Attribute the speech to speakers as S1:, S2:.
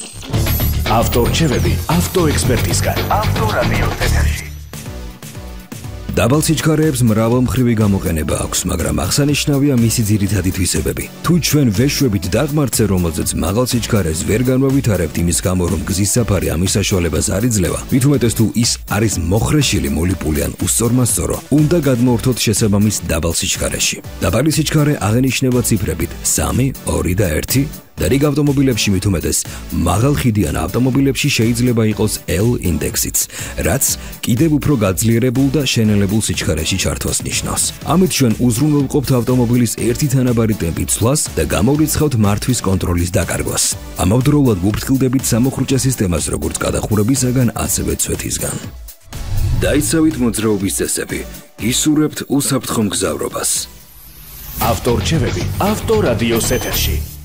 S1: ავტორჩევები ავტოექსპერტისგან. ავტორადიოს ეთერში.
S2: დაბალ სიჩქარეებს მრავალმხრივი გამოყენება აქვს, მაგრამ აღსანიშნავია მისი ძირითადი თვისებები. თუ ჩვენ ვეშვებით დაღმართზე, რომელზეც მაღალ სიჩქარეს ვერ განვავითარებთ იმის გამო, რომ გზის საფარი ამის საშუალებას არ იძლევა, მით უმეტეს თუ ის არის მოხრეშილი, მოლიპული ან უსწორმასწორო, უნდა გადმოვართოთ შესაბამის დაბალ სიჩქარეში. დაბალი სიჩქარე აღენიშნება ციფრებით 3, 2 და 1. და რიგ ავტომობილებში მით უმეტეს მაღალ ხიდიან ავტომობილებში შეიძლება იყოს L ინდექსიც, რაც კიდევ უფრო გაძლიერებულ და შენელებულ სიჩქარეში ჩართვას ნიშნავს. ამით ჩვენ უზრუნველყოფთ ავტომობილის ერთი თანაბარი ტემპით ცვლას და გამოვრიცხავთ მართვის კონტროლის დაკარგვას. ამავდროულად ვუფრთხილდებით სამოხრუჭე სისტემას როგორც გადახურებისაგან, ასევე ცვეთისგან. დაიცავით მოძრაობის წესები, ისურვებთ უსაფრთხო მგზავრობას.
S1: ავტორჩევები ავტორადიოს ეთერში.